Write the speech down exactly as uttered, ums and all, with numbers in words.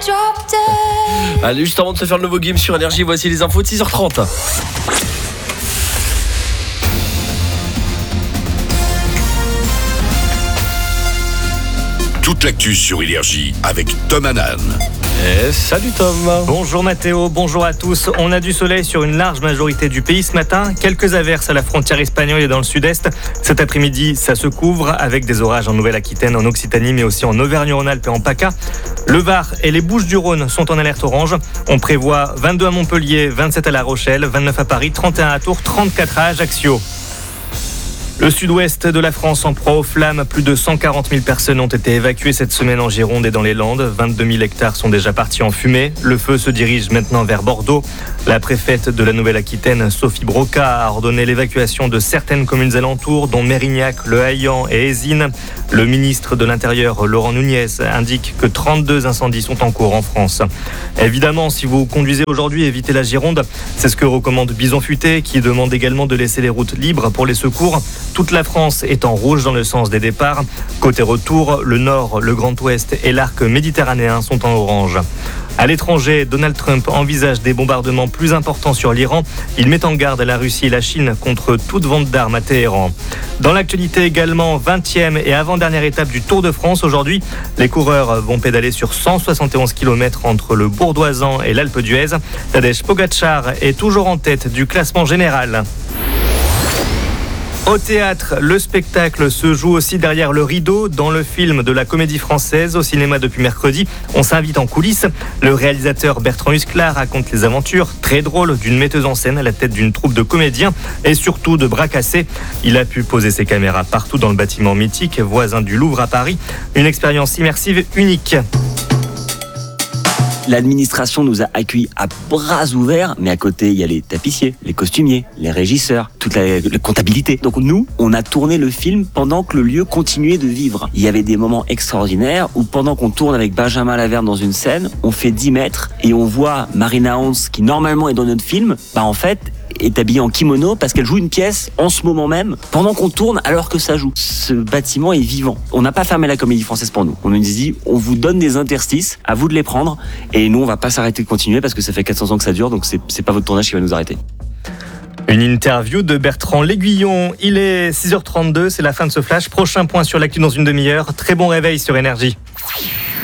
Allez, juste avant de se faire le nouveau game sur Énergie, voici les infos de six heures trente. Toute l'actu sur Énergie avec Tom Hanan. Et salut Tom. Bonjour Mathéo, bonjour à tous. On a du soleil sur une large majorité du pays ce matin. Quelques averses à la frontière espagnole et dans le sud-est. Cet après-midi, ça se couvre avec des orages en Nouvelle-Aquitaine, en Occitanie, mais aussi en Auvergne-Rhône-Alpes et en PACA. Le Var et les Bouches-du-Rhône sont en alerte orange. On prévoit vingt-deux à Montpellier, vingt-sept à La Rochelle, vingt-neuf à Paris, trente et un à Tours, trente-quatre à Ajaccio. Le sud-ouest de la France en proie aux flammes. Plus de cent quarante mille personnes ont été évacuées cette semaine en Gironde et dans les Landes. vingt-deux mille hectares sont déjà partis en fumée. Le feu se dirige maintenant vers Bordeaux. La préfète de la Nouvelle-Aquitaine, Sophie Broca, a ordonné l'évacuation de certaines communes alentours, dont Mérignac, Le Haillan et Ézines. Le ministre de l'Intérieur, Laurent Nunez, indique que trente-deux incendies sont en cours en France. Évidemment, si vous conduisez aujourd'hui, évitez la Gironde. C'est ce que recommande Bison Futé, qui demande également de laisser les routes libres pour les secours. Toute la France est en rouge dans le sens des départs. Côté retour, le Nord, le Grand Ouest et l'arc méditerranéen sont en orange. À l'étranger, Donald Trump envisage des bombardements plus importants sur l'Iran. Il met en garde la Russie et la Chine contre toute vente d'armes à Téhéran. Dans l'actualité également, vingtième et avant-dernière étape du Tour de France aujourd'hui. Les coureurs vont pédaler sur cent soixante et onze kilomètres entre le Bourdoisan et l'Alpe d'Huez. Tadej Pogačar est toujours en tête du classement général. Au théâtre, le spectacle se joue aussi derrière le rideau dans le film de la Comédie Française au cinéma depuis mercredi. On s'invite en coulisses. Le réalisateur Bertrand Huskla raconte les aventures très drôles d'une metteuse en scène à la tête d'une troupe de comédiens et surtout de bras cassés. Il a pu poser ses caméras partout dans le bâtiment mythique, voisin du Louvre à Paris. Une expérience immersive unique. L'administration nous a accueillis à bras ouverts, mais à côté, il y a les tapissiers, les costumiers, les régisseurs, toute la, la comptabilité. Donc nous, on a tourné le film pendant que le lieu continuait de vivre. Il y avait des moments extraordinaires où pendant qu'on tourne avec Benjamin Laverne dans une scène, on fait dix mètres et on voit Marina Hans, qui normalement est dans notre film, bah en fait, est habillée en kimono parce qu'elle joue une pièce en ce moment même, pendant qu'on tourne alors que ça joue. Ce bâtiment est vivant. On n'a pas fermé la Comédie Française pour nous. On nous dit, on vous donne des interstices, à vous de les prendre, et nous on va pas s'arrêter de continuer parce que ça fait quatre cents ans que ça dure, donc c'est, c'est pas votre tournage qui va nous arrêter. Une interview de Bertrand L'Aiguillon. Il est six heures trente-deux, c'est la fin de ce flash. Prochain point sur l'actu dans une demi-heure. Très bon réveil sur Énergie.